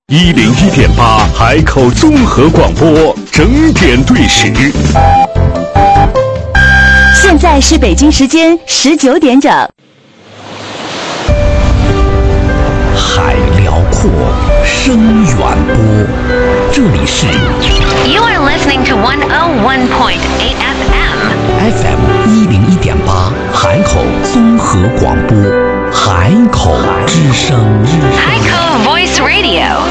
101.8海口综合广播，整点对时。 现在是北京时间19点整。 海辽阔，声远播，这里是 You are listening to 101.8 FM FM 101.8海口综合广播，海口之声， 海口 Voice Radio。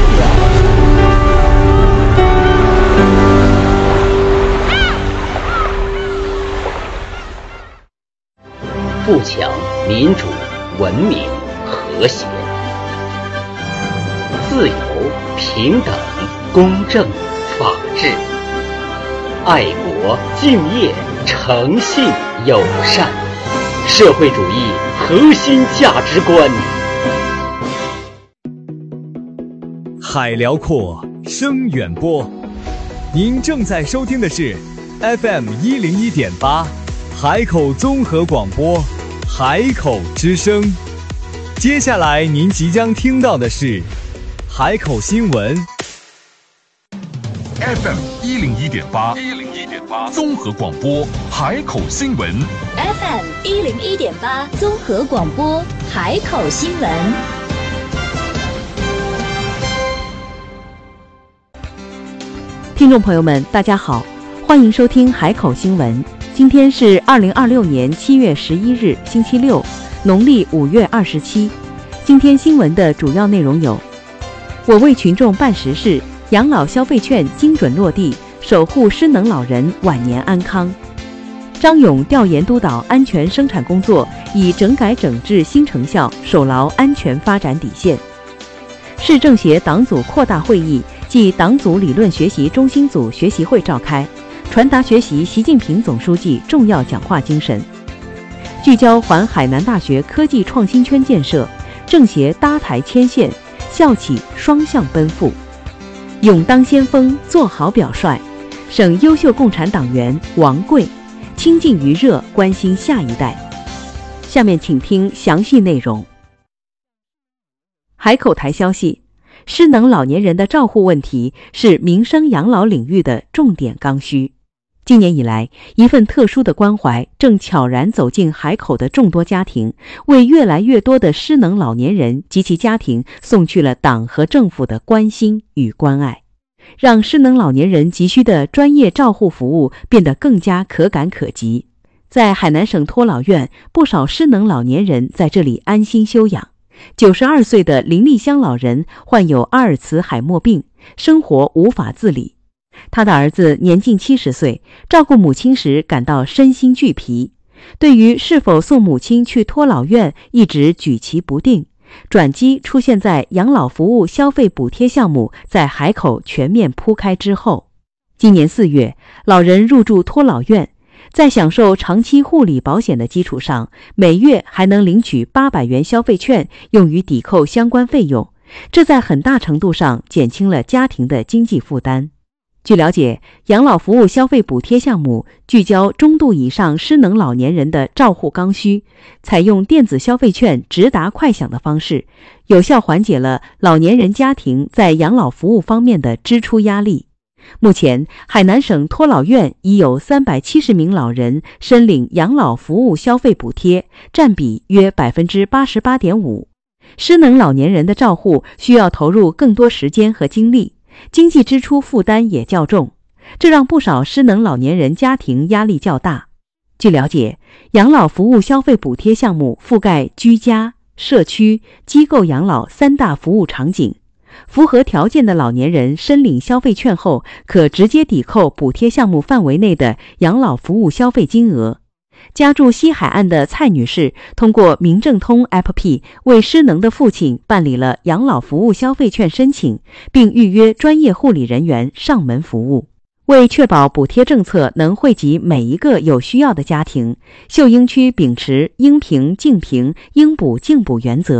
富强、民主、文明、和谐、自由、平等、公正、法治、爱国、敬业、诚信、友善，社会主义核心价值观。 海辽阔，声远播。您正在收听的是 FM 101.8海口综合广播，海口之声。接下来您即将听到的是海口新闻。 FM 101.8综合广播，海口新闻。 FM 101.8综合广播，海口新闻。听众朋友们，大家好，欢迎收听海口新闻。今天是2026年7月11日，星期六，农历5月27。今天新闻的主要内容有：我为群众办实事，养老消费券精准落地，守护失能老人晚年安康。张勇调研督导安全生产工作，以整改整治新成效，守牢安全发展底线。市政协党组扩大会议暨党组理论学习中心组学习会召开，传达学习习近平总书记重要讲话精神。聚焦环海南大学科技创新圈建设，政协搭台牵线，校企双向奔赴。勇当先锋，做好表率。省优秀共产党员王贵，倾尽余热关心下一代。下面请听详细内容。海口台消息，失能老年人的照护问题是民生养老领域的重点刚需。今年以来，一份特殊的关怀正悄然走进海口的众多家庭，为越来越多的失能老年人及其家庭送去了党和政府的关心与关爱，让失能老年人急需的专业照护服务变得更加可感可及。在海南省托老院，不少失能老年人在这里安心休养。92岁的林立香老人患有阿尔茨海默病，生活无法自理。他的儿子年近70岁，照顾母亲时感到身心俱疲，对于是否送母亲去托老院一直举棋不定。转机出现在养老服务消费补贴项目在海口全面铺开之后。今年4月，老人入住托老院，在享受长期护理保险的基础上，每月还能领取800元消费券，用于抵扣相关费用，这在很大程度上减轻了家庭的经济负担。据了解，养老服务消费补贴项目聚焦中度以上失能老年人的照护刚需，采用电子消费券直达快享的方式，有效缓解了老年人家庭在养老服务方面的支出压力。目前，海南省托老院已有370名老人申领养老服务消费补贴，占比约 88.5%。失能老年人的照护需要投入更多时间和精力，经济支出负担也较重，这让不少失能老年人家庭压力较大。据了解，养老服务消费补贴项目覆盖居家、社区、机构养老3大服务场景。符合条件的老年人申领消费券后，可直接抵扣补贴项目范围内的养老服务消费金额。家住西海岸的蔡女士通过民政通 APP 为失能的父亲办理了养老服务消费券申请，并预约专业护理人员上门服务。为确保补贴政策能惠及每一个有需要的家庭，秀英区秉持应评尽评、应补尽补原则，